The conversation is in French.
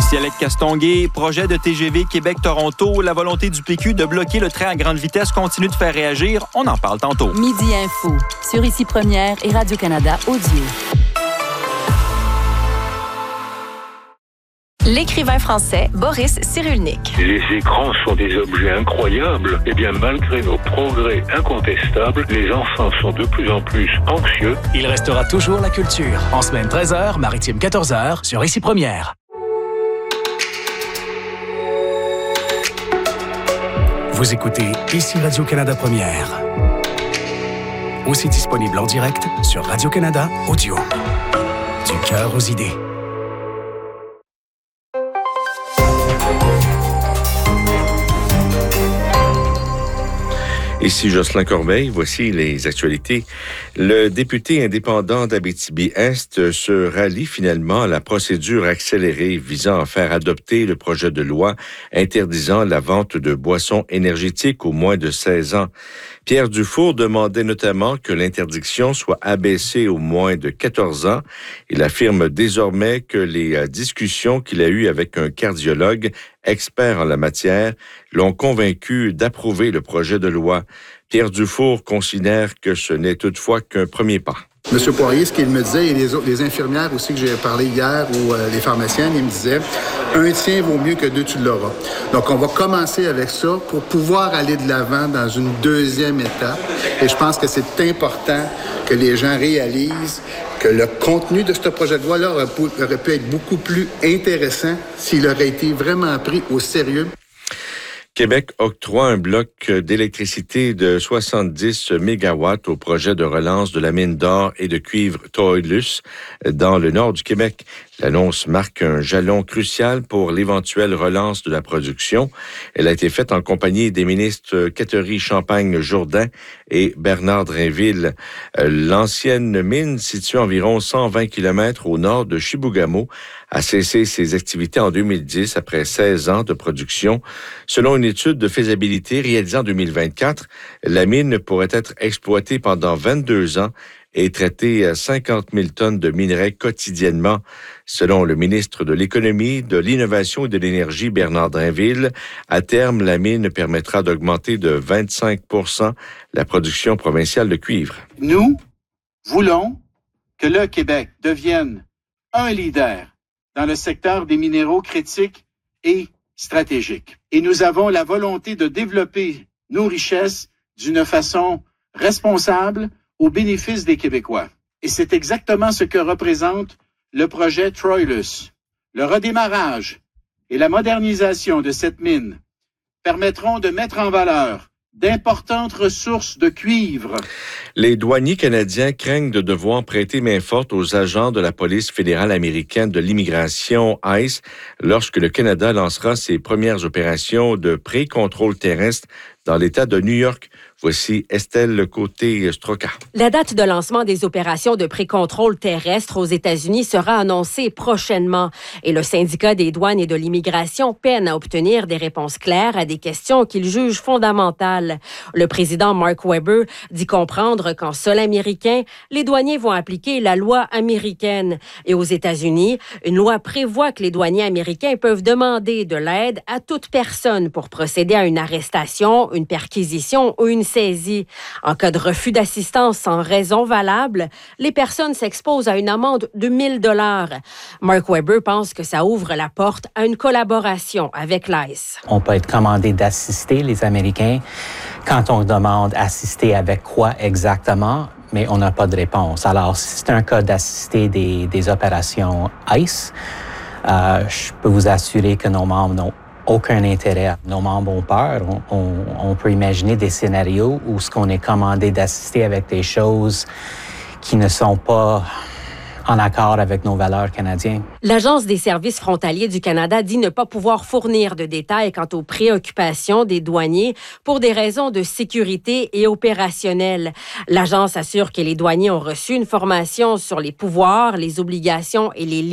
Ici Alec Castonguay, projet de TGV Québec-Toronto. La volonté du PQ de bloquer le train à grande vitesse continue de faire réagir. On en parle tantôt. Midi Info, sur Ici Première et Radio-Canada Audio. L'écrivain français Boris Cyrulnik. Les écrans sont des objets incroyables. Eh bien, malgré nos progrès incontestables, les enfants sont de plus en plus anxieux. Il restera toujours la culture. En semaine 13h, maritime 14h, sur Ici Première. Vous écoutez Ici Radio-Canada Première. Aussi disponible en direct sur Radio-Canada Audio. Du cœur aux idées. Ici Jocelyn Corbeil, voici les actualités. Le député indépendant d'Abitibi-Est se rallie finalement à la procédure accélérée visant à faire adopter le projet de loi interdisant la vente de boissons énergétiques aux moins de 16 ans. Pierre Dufour demandait notamment que l'interdiction soit abaissée aux moins de 14 ans. Il affirme désormais que les discussions qu'il a eues avec un cardiologue expert en la matière l'ont convaincu d'approuver le projet de loi. Pierre Dufour considère que ce n'est toutefois qu'un premier pas. M. Poirier, ce qu'il me disait, et les infirmières aussi que j'ai parlé hier, ou les pharmaciennes, ils me disaient « un tien vaut mieux que deux, tu l'auras ». Donc, on va commencer avec ça pour pouvoir aller de l'avant dans une deuxième étape. Et je pense que c'est important que les gens réalisent que le contenu de ce projet de loi-là aurait pu être beaucoup plus intéressant s'il aurait été vraiment pris au sérieux. Québec octroie un bloc d'électricité de 70 mégawatts au projet de relance de la mine d'or et de cuivre Toilus dans le nord du Québec. L'annonce marque un jalon crucial pour l'éventuelle relance de la production. Elle a été faite en compagnie des ministres Catherine Champagne-Jourdain et Bernard Drinville. L'ancienne mine, située à environ 120 km au nord de Chibougamau, a cessé ses activités en 2010 après 16 ans de production. Selon une étude de faisabilité réalisée en 2024, la mine pourrait être exploitée pendant 22 ans et traiter 50 000 tonnes de minerais quotidiennement. Selon le ministre de l'Économie, de l'Innovation et de l'Énergie, Bernard Drinville, à terme, la mine permettra d'augmenter de 25 % la production provinciale de cuivre. Nous voulons que le Québec devienne un leader dans le secteur des minéraux critiques et stratégiques. Et nous avons la volonté de développer nos richesses d'une façon responsable au bénéfice des Québécois. Et c'est exactement ce que représente le projet Troilus. Le redémarrage et la modernisation de cette mine permettront de mettre en valeur d'importantes ressources de cuivre. Les douaniers canadiens craignent de devoir prêter main forte aux agents de la police fédérale américaine de l'immigration ICE lorsque le Canada lancera ses premières opérations de pré-contrôle terrestre dans l'État de New York. Voici Estelle Côté-Stroca. La date de lancement des opérations de pré-contrôle terrestre aux États-Unis sera annoncée prochainement et le syndicat des douanes et de l'immigration peine à obtenir des réponses claires à des questions qu'il juge fondamentales. Le président Mark Webber dit comprendre qu'en sol américain, les douaniers vont appliquer la loi américaine. Et aux États-Unis, une loi prévoit que les douaniers américains peuvent demander de l'aide à toute personne pour procéder à une arrestation, une perquisition ou une saisie. En cas de refus d'assistance sans raison valable, les personnes s'exposent à une amende de 1 000 $. Mark Webber pense que ça ouvre la porte à une collaboration avec l'ICE. On peut être commandé d'assister les Américains. Quand on demande assister avec quoi exactement, mais on n'a pas de réponse. Alors, si c'est un cas d'assister des opérations ICE, je peux vous assurer que nos membres n'ont aucun intérêt. Nos membres ont peur. On peut imaginer des scénarios où ce qu'on est commandé d'assister avec des choses qui ne sont pas en accord avec nos valeurs canadiennes. L'Agence des services frontaliers du Canada dit ne pas pouvoir fournir de détails quant aux préoccupations des douaniers pour des raisons de sécurité et opérationnelles. L'agence assure que les douaniers ont reçu une formation sur les pouvoirs, les obligations et les